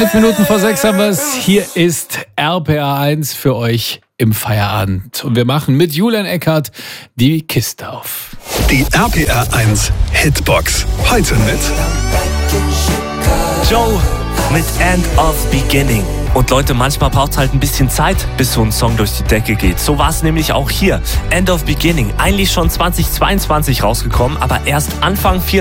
11 Minuten vor 6 haben wir es. Hier ist RPA 1 für euch im Feierabend. Und wir machen mit Julian Eckhardt die Kiste auf. Die RPA 1 Hitbox. Heute mit Joe mit End of Beginning. Und Leute, manchmal braucht es halt ein bisschen Zeit, bis so ein Song durch die Decke geht. So war es nämlich auch hier. End of Beginning. Eigentlich schon 2022 rausgekommen, aber erst Anfang 24